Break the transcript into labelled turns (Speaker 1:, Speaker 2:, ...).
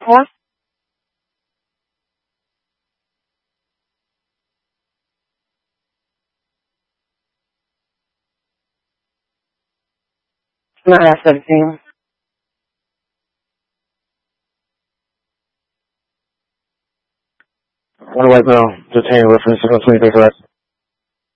Speaker 1: Huh? Not at 17. One white male detained reference to 23 arrest.